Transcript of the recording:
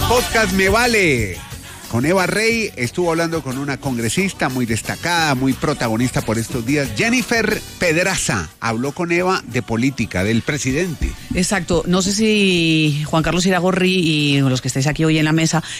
Podcast Me Vale. Con Eva Rey estuvo hablando con una congresista muy destacada, muy protagonista por estos días, Jennifer Pedraza. Habló con Eva de política, del presidente. Exacto. No sé si Juan Carlos Iragorri y los que estáis aquí hoy en la mesa